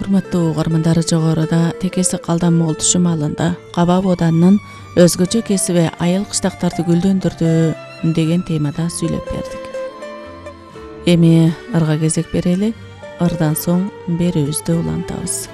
Урматтуу угармандар, жогоруда текеси калдан моол түшүм алында Каба бууданын өзгөчө кесиби айыл кыштактарды гүлдөндүрдү деген темада сүйлөп бердик. Эми ырга кезек берели, ырдан соң берүүбүздү улантабыз.